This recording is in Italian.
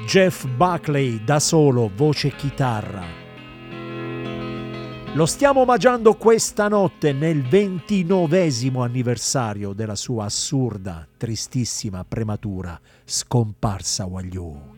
Jeff Buckley da solo, voce e chitarra. Lo stiamo omaggiando questa notte nel 29° anniversario della sua assurda, tristissima, prematura scomparsa. Wagliù.